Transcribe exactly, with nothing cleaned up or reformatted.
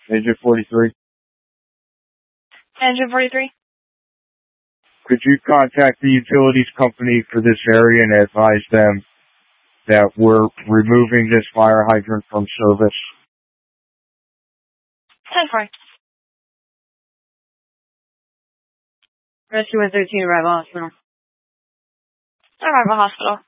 Engine forty-three. Engine forty-three. Could you contact the utilities company for this area and advise them that we're removing this fire hydrant from service? ten four. Rescue one thirteen, arrival hospital. Arrival hospital.